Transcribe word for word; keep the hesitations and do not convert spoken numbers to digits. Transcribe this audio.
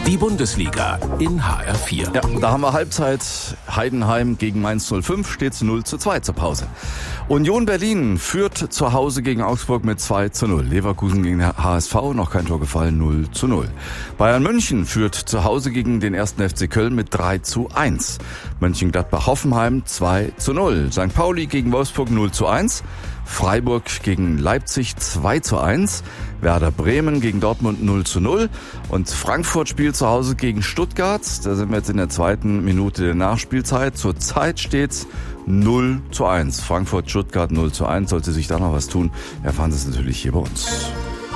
Die Bundesliga in H R vier. Ja, da haben wir Halbzeit. Heidenheim gegen Mainz null fünf steht null zu zwei zur Pause. Union Berlin führt zu Hause gegen Augsburg mit zwei zu null. Leverkusen gegen H S V, noch kein Tor gefallen, null zu null. Bayern München führt zu Hause gegen den ersten F C Köln mit drei zu eins. Mönchengladbach-Hoffenheim zwei zu null. Sankt Pauli gegen Wolfsburg null zu eins. Freiburg gegen Leipzig zwei zu eins. Werder Bremen gegen Dortmund null zu null. Und Frankfurt spielt zu Hause gegen Stuttgart. Da sind wir jetzt in der zweiten Minute der Nachspielzeit. Zurzeit steht's null zu eins. Frankfurt-Stuttgart null zu eins. Sollte sich da noch was tun, erfahren Sie es natürlich hier bei uns.